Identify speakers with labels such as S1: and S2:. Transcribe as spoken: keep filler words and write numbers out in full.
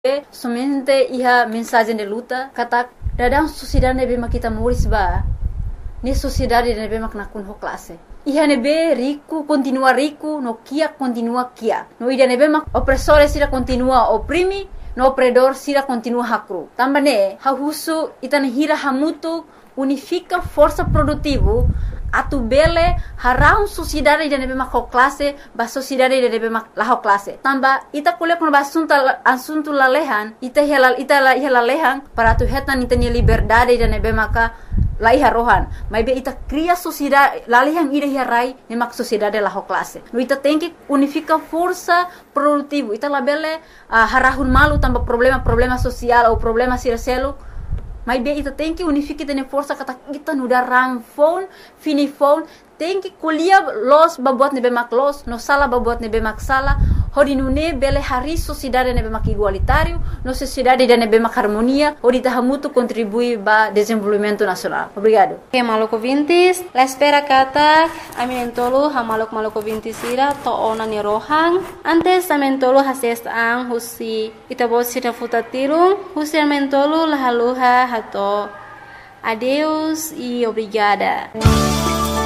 S1: somente iha mensagem de luta kata dadang sociedade nebe makita muris ba ni sociedade nebe makna kun ho classe iha nebe rico continua rico no kia continua kia no ida nebe mak opressore sira continua oprimi no opredor sira continua hakru tambane ha husu itana hira hamutu unifica força produtivo atu bele harau sociedade de nebe mak classe ba sociedade de nebe mak la classe tamba ita kuliah kono assunto assunto lalehan ita hela ita la hela lehan para tu hetan ita ni liberdade de nebe maka la iha rohan mai be ita cria sociedade lalehan ida hirai ne mak sociedade la classe no ita tem que unifica força produtivo ita la bele uh, harahun malu tamba problema problema social ou problema siraselo mas bem, ita tem que unificar tem força kata kita nuda ram phone, fini phone, tem que colher los babuat nebe mak los, no sala babuat nebe mak sala, hodi nune bele hari sociedade nebe mak igualitário, no sociedade de nebe mak harmonia, hodi tahamutu contribui ba desenvolvimento nacional. Obrigado.
S2: Que maluco vintis, la espera kata, aminentolo ha maluk maluco vintis ira to ona ni rohang, antes amentolo hases ang husi itabot sira futatirung, husi amentolo la haluha hato. Adeus e obrigada.